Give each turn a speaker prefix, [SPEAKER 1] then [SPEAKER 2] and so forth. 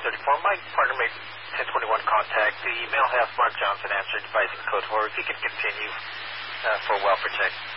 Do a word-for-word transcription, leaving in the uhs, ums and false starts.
[SPEAKER 1] thirty-four. My partner made ten twenty-one contact. The male half, Mark Johnson, answered, advising code four. If he could continue uh, for well protect.